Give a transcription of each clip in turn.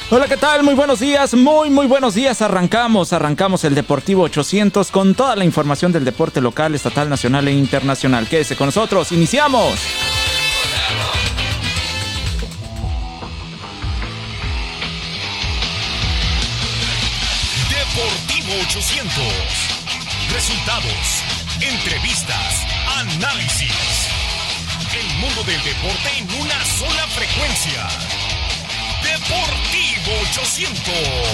Hola, ¿qué tal? Muy buenos días, muy buenos días. Arrancamos el Deportivo 800 con toda la información del deporte local, estatal, nacional e internacional. Quédese con nosotros, iniciamos. Deportivo 800. Resultados, entrevistas, análisis. El mundo del deporte en una sola frecuencia. Deportivo 800.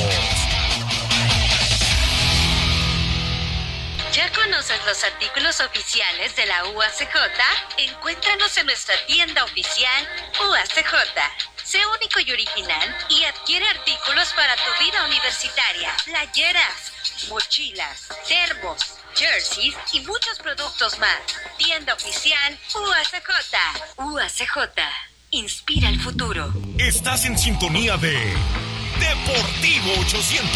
¿Ya conoces los artículos oficiales de la UACJ? Encuéntranos en nuestra tienda oficial UACJ. Sé único y original y adquiere artículos para tu vida universitaria. Playeras, mochilas, termos, jerseys y muchos productos más. Tienda oficial UACJ. UACJ. Inspira el futuro. Estás en sintonía de Deportivo 800.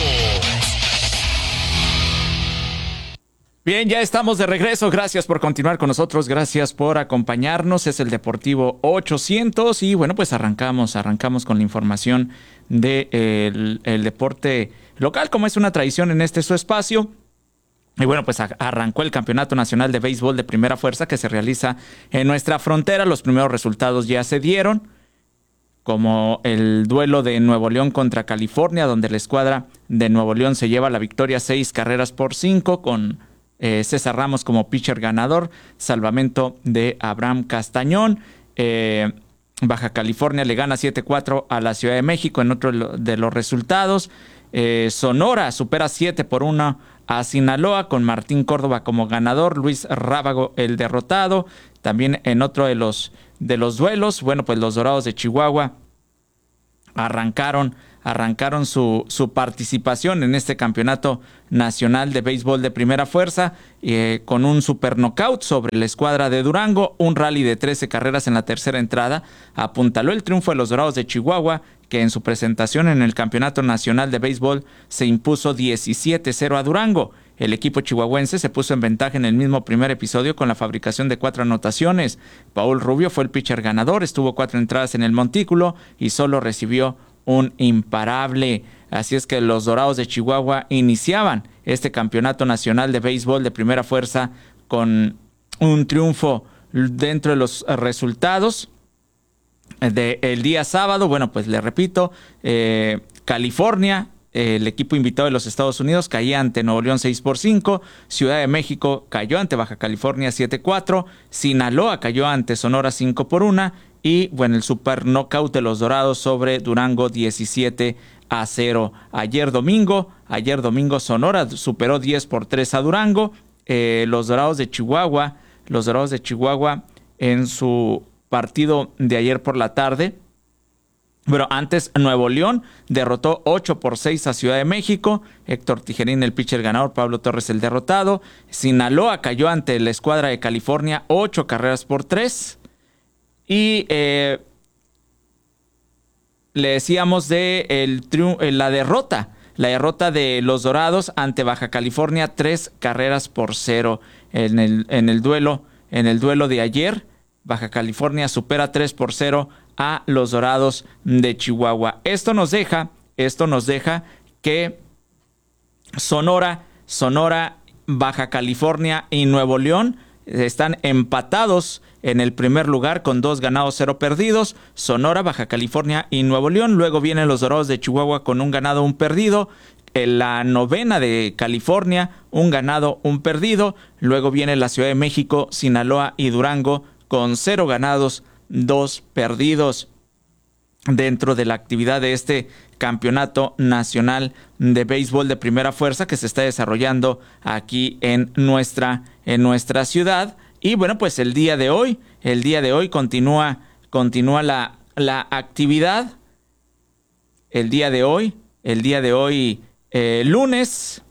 Bien, ya estamos de regreso. Gracias por continuar con nosotros. Gracias por acompañarnos. Es el Deportivo 800 y bueno, pues arrancamos con la información del deporte local, como es una tradición en este su espacio. Y bueno, pues arrancó el Campeonato Nacional de Béisbol de Primera Fuerza que se realiza en nuestra frontera. Los primeros resultados ya se dieron, como el duelo de Nuevo León contra California, donde la escuadra de Nuevo León se lleva la victoria 6-5 con César Ramos como pitcher ganador, salvamento de Abraham Castañón. Baja California le gana 7-4 a la Ciudad de México en otro de los resultados. Sonora supera 7-1 a Sinaloa con Martín Córdoba como ganador, Luis Rábago el derrotado. También en otro de los duelos, bueno, pues los Dorados de Chihuahua arrancaron su participación en este Campeonato Nacional de Béisbol de Primera Fuerza con un super knockout sobre la escuadra de Durango. Un rally de 13 carreras en la tercera entrada apuntaló el triunfo de los Dorados de Chihuahua, que en su presentación en el Campeonato Nacional de Béisbol se impuso 17-0 a Durango. El equipo chihuahuense se puso en ventaja en el mismo primer episodio con la fabricación de 4 anotaciones. Paul Rubio fue el pitcher ganador, estuvo 4 entradas en el montículo y solo recibió un imparable. Así es que los Dorados de Chihuahua iniciaban este Campeonato Nacional de Béisbol de Primera Fuerza con un triunfo dentro de los resultados del día sábado. Bueno, pues le repito, California, el equipo invitado de los Estados Unidos, caía ante Nuevo León 6-5. Ciudad de México cayó ante Baja California 7-4. Sinaloa cayó ante Sonora 5-1. Y bueno, el super knockout de los Dorados sobre Durango 17-0. Ayer domingo Sonora superó 10-3 a Durango. Los Dorados de Chihuahua en su partido de ayer por la tarde. Bueno, antes Nuevo León derrotó 8-6 a Ciudad de México. Héctor Tijerín, el pitcher ganador, Pablo Torres, el derrotado. Sinaloa cayó ante la escuadra de California 8-3. Y le decíamos de la derrota de los Dorados ante Baja California 3-0 en el duelo de ayer. Baja California supera 3-0 a los Dorados de Chihuahua. Esto nos deja que Sonora, Baja California y Nuevo León están empatados en el primer lugar con 2 ganados, 0 perdidos. Sonora, Baja California y Nuevo León. Luego vienen los Dorados de Chihuahua con 1 ganado, 1 perdido. En la novena de California, 1 ganado, 1 perdido. Luego viene la Ciudad de México, Sinaloa y Durango con 0 ganados, 2 perdidos. Dentro de la actividad de este Campeonato Nacional de Béisbol de Primera Fuerza que se está desarrollando aquí en nuestra ciudad. Y bueno, pues el día de hoy continúa la actividad. El día de hoy, lunes,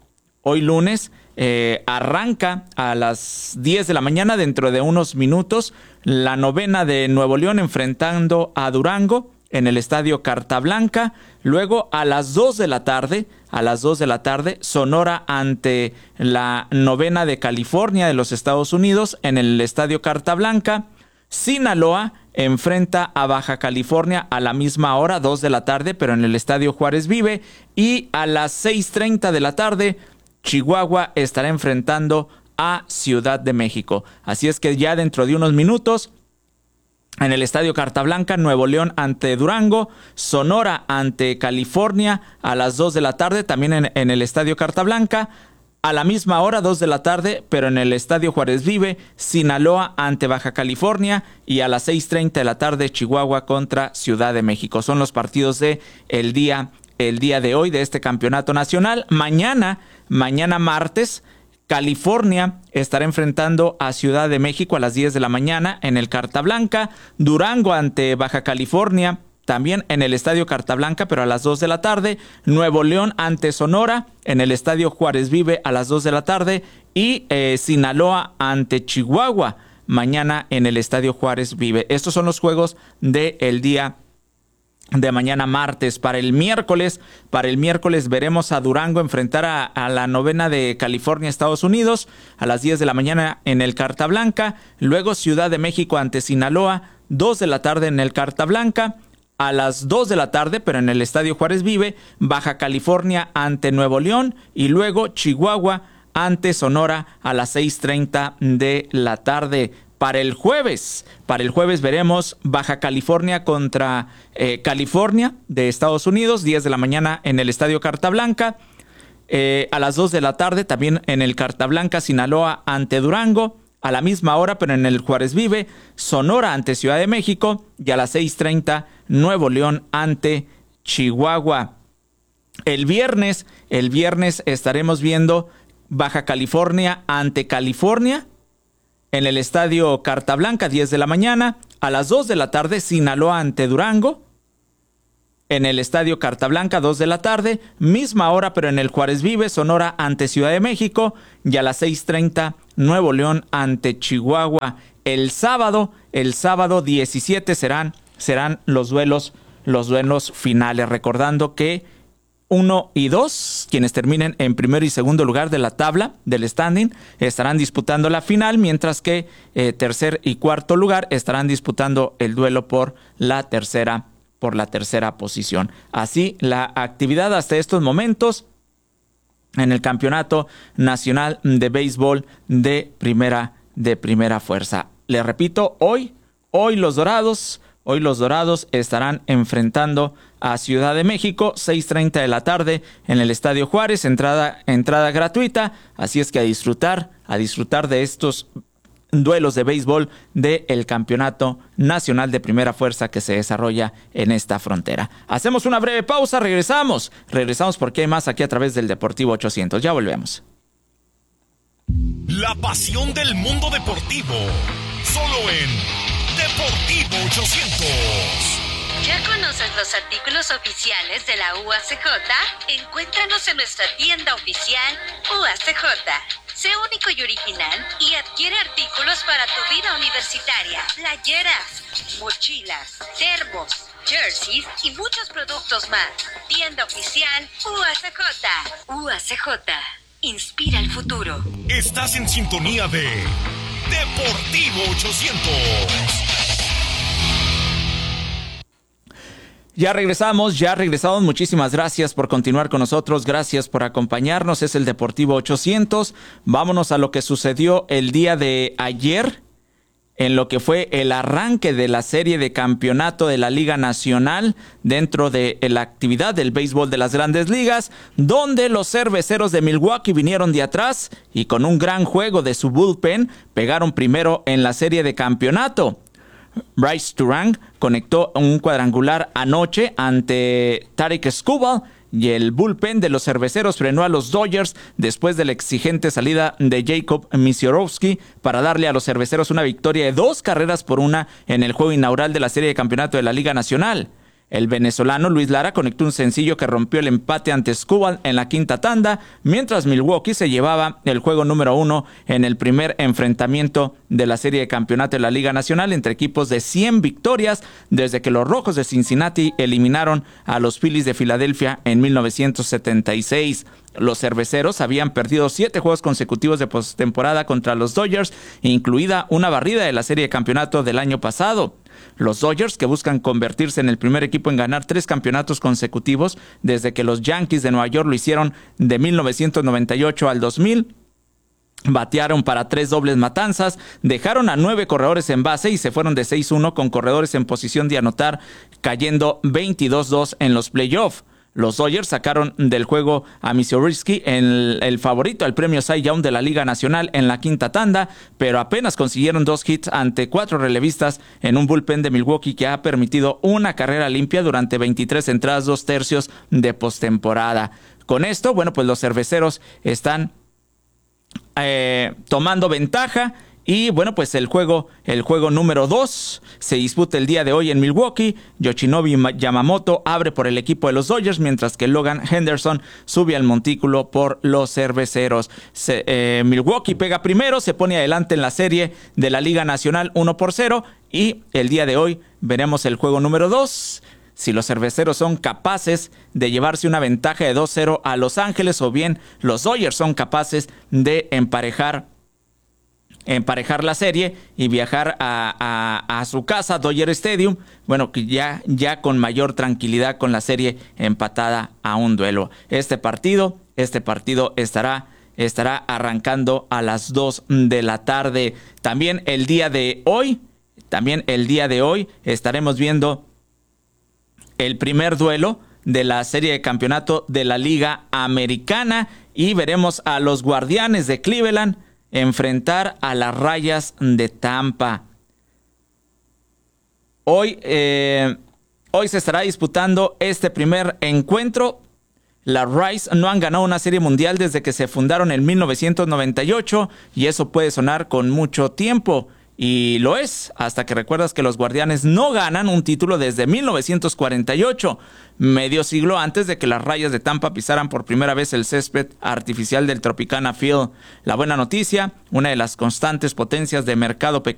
arranca a las 10 de la mañana, dentro de unos minutos, la novena de Nuevo León enfrentando a Durango en el estadio Carta Blanca. Luego a las 2 de la tarde, Sonora ante la novena de California de los Estados Unidos en el estadio Carta Blanca. Sinaloa enfrenta a Baja California a la misma hora, 2 de la tarde, pero en el Estadio Juárez Vive. Y a las 6:30 de la tarde, Chihuahua estará enfrentando a Ciudad de México. Así es que ya dentro de unos minutos, en el Estadio Carta Blanca, Nuevo León ante Durango, Sonora ante California a las 2 de la tarde, también en el Estadio Carta Blanca. A la misma hora, 2 de la tarde, pero en el Estadio Juárez Vive, Sinaloa ante Baja California, y a las 6:30 de la tarde, Chihuahua contra Ciudad de México. Son los partidos de el día de hoy de este campeonato nacional. Mañana martes, California estará enfrentando a Ciudad de México a las 10 de la mañana en el Carta Blanca. Durango ante Baja California, también en el Estadio Carta Blanca, pero a las 2 de la tarde. Nuevo León ante Sonora en el Estadio Juárez Vive a las 2 de la tarde. Y Sinaloa ante Chihuahua mañana en el Estadio Juárez Vive. Estos son los juegos del día de mañana martes. Para el miércoles veremos a Durango enfrentar a la novena de California, Estados Unidos, a las 10 de la mañana en el Carta Blanca. Luego Ciudad de México ante Sinaloa, 2 de la tarde en el Carta Blanca. A las 2 de la tarde, pero en el Estadio Juárez Vive, Baja California ante Nuevo León, y luego Chihuahua ante Sonora a las 6:30 de la tarde. Para el jueves veremos Baja California contra California de Estados Unidos, 10 de la mañana en el Estadio Carta Blanca. A las 2 de la tarde, también en el Carta Blanca, Sinaloa ante Durango. A la misma hora, pero en el Juárez Vive, Sonora ante Ciudad de México. Y a las 6:30, Nuevo León ante Chihuahua. El viernes estaremos viendo Baja California ante California en el Estadio Carta Blanca, 10 de la mañana. A las 2 de la tarde, Sinaloa ante Durango. En el Estadio Carta Blanca, 2 de la tarde. Misma hora, pero en el Juárez Vive, Sonora ante Ciudad de México. Y a las 6:30, Nuevo León ante Chihuahua. El sábado 17 serán los duelos finales. Recordando que 1 y 2, quienes terminen en primero y segundo lugar de la tabla del standing, estarán disputando la final, mientras que tercer y cuarto lugar estarán disputando el duelo por la tercera posición. Así la actividad hasta estos momentos en el Campeonato Nacional de Béisbol de primera fuerza. Les repito, hoy los Dorados estarán enfrentando a Ciudad de México, 6:30 de la tarde en el Estadio Juárez, entrada gratuita. Así es que a disfrutar de estos duelos de béisbol del Campeonato Nacional de Primera Fuerza que se desarrolla en esta frontera. Hacemos una breve pausa, regresamos porque hay más aquí a través del Deportivo 800. Ya volvemos. La pasión del mundo deportivo, solo en Deportivo 800. ¿Ya conoces los artículos oficiales de la UACJ? Encuéntranos en nuestra tienda oficial UACJ. Sé único y original y adquiere artículos para tu vida universitaria. Playeras, mochilas, termos, jerseys y muchos productos más. Tienda oficial UACJ. UACJ. Inspira el futuro. Estás en sintonía de Deportivo 800. Ya regresamos. Muchísimas gracias por continuar con nosotros. Gracias por acompañarnos. Es el Deportivo 800. Vámonos a lo que sucedió el día de ayer en lo que fue el arranque de la serie de campeonato de la Liga Nacional dentro de la actividad del béisbol de las Grandes Ligas, donde los Cerveceros de Milwaukee vinieron de atrás y con un gran juego de su bullpen pegaron primero en la serie de campeonato. Bryce Turang conectó un cuadrangular anoche ante Tarik Skubal y el bullpen de los Cerveceros frenó a los Dodgers después de la exigente salida de Jacob Misiorowski para darle a los Cerveceros una victoria de 2-1 en el juego inaugural de la serie de campeonato de la Liga Nacional. El venezolano Luis Lara conectó un sencillo que rompió el empate ante Skubal en la quinta tanda, mientras Milwaukee se llevaba el juego número 1 en el primer enfrentamiento de la serie de campeonato de la Liga Nacional entre equipos de 100 victorias desde que los Rojos de Cincinnati eliminaron a los Phillies de Filadelfia en 1976. Los cerveceros habían perdido 7 juegos consecutivos de postemporada contra los Dodgers, incluida una barrida de la serie de campeonato del año pasado. Los Dodgers, que buscan convertirse en el primer equipo en ganar 3 campeonatos consecutivos desde que los Yankees de Nueva York lo hicieron de 1998 al 2000, batearon para 3 dobles matanzas, dejaron a 9 corredores en base y se fueron de 6-1 con corredores en posición de anotar, cayendo 22-2 en los playoffs. Los Dodgers sacaron del juego a Missouri, el favorito al premio Cy Young de la Liga Nacional, en la quinta tanda, pero apenas consiguieron 2 hits ante 4 relevistas en un bullpen de Milwaukee que ha permitido una carrera limpia durante 23 entradas 2 tercios de postemporada. Con esto, bueno, pues los cerveceros están tomando ventaja. Y bueno, pues el juego número 2 se disputa el día de hoy en Milwaukee. Yoshinobu Yamamoto abre por el equipo de los Dodgers, mientras que Logan Henderson sube al montículo por los cerveceros. Milwaukee pega primero, se pone adelante en la serie de la Liga Nacional 1-0. Y el día de hoy veremos el juego número 2. Si los cerveceros son capaces de llevarse una ventaja de 2-0 a Los Ángeles, o bien los Dodgers son capaces de emparejar la serie y viajar a su casa, Dodger Stadium, bueno, que ya con mayor tranquilidad, con la serie empatada a un duelo. Este partido estará arrancando a las 2 de la tarde. También el día de hoy estaremos viendo el primer duelo de la serie de campeonato de la Liga Americana y veremos a los Guardianes de Cleveland enfrentar a las Rayas de Tampa. Hoy se estará disputando este primer encuentro. Las Rays no han ganado una serie mundial desde que se fundaron en 1998 y eso puede sonar con mucho tiempo. Y lo es, hasta que recuerdas que los Guardianes no ganan un título desde 1948, medio siglo antes de que las Rayas de Tampa pisaran por primera vez el césped artificial del Tropicana Field. La buena noticia, una de las constantes potencias de mercado pequeño